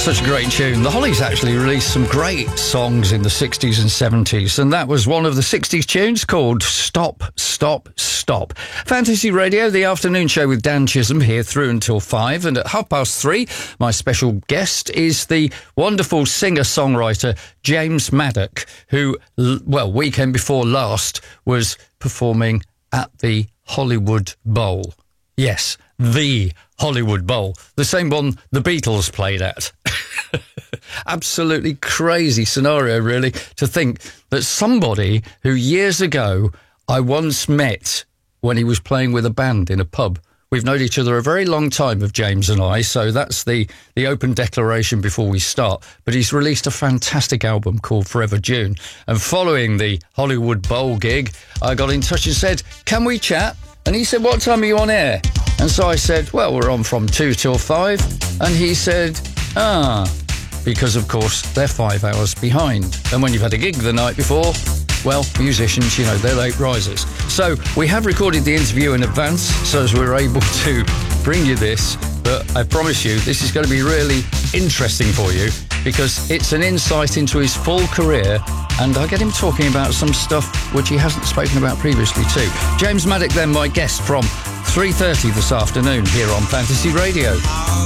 Such a great tune. The Hollies actually released some great songs in the 60s and 70s, and that was one of the 60s tunes called Stop, Stop, Stop. Fantasy Radio, the afternoon show with Dan Chisholm, here through until 5, and at 3:30, my special guest is the wonderful singer-songwriter James Maddock, who, weekend before last, was performing at the Hollywood Bowl. Yes, the Hollywood Bowl, the same one the Beatles played at. Absolutely crazy scenario, really, to think that somebody who years ago I once met when he was playing with a band in a pub. We've known each other a very long time, of James and I, so that's the open declaration before we start. But he's released a fantastic album called Forever June. And following the Hollywood Bowl gig, I got in touch and said, can we chat? And he said, what time are you on air? And so I said, well, we're on from 2 till 5. And he said, because, of course, they're 5 hours behind. And when you've had a gig the night before, well, musicians, they're late risers. So we have recorded the interview in advance so as we're able to bring you this. But I promise you, this is going to be really interesting for you because it's an insight into his full career. And I get him talking about some stuff which he hasn't spoken about previously too. James Maddock, then, my guest from 3:30 this afternoon here on Fantasy Radio.